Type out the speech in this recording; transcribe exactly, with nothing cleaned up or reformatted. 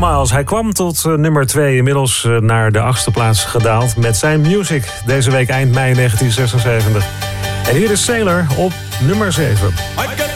Miles. Hij kwam tot uh, nummer twee, inmiddels uh, naar de achtste plaats gedaald met zijn Music. Deze week eind mei negentien zesenzeventig. En hier is Sailor op nummer zeven.